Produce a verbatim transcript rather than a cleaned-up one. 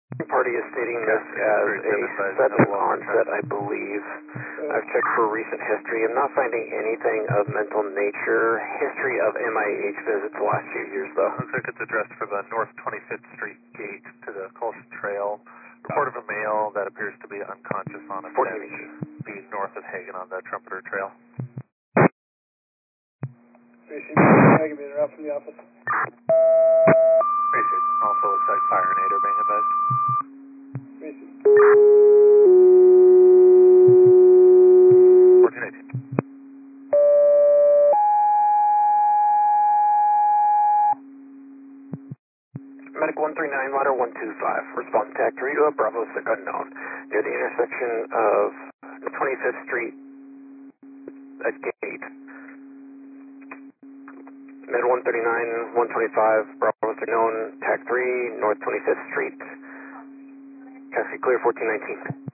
Party is stating this as a sudden onset, I believe. I've checked for recent history. I'm not finding anything of mental nature. History of M I H visits the last few years, though. Looks like it's addressed for the North twenty-fifth Street gate to the Colson Trail. Report of a male that appears to be unconscious on a bench be north of Hagen on the Trumpeter Trail. Tracy, I can be interrupted from the office. Tracy, also looks like fire and aid are being advised. Tracy. fourteen eighteen. Medic one three nine, ladder one two five. Response tag three to a Bravo six unknown. Near the intersection of twenty-fifth Street at gate. Med one thirty-nine, one twenty-five, Bravo six unknown, tag three, North twenty-fifth Street. Cascade clear fourteen nineteen.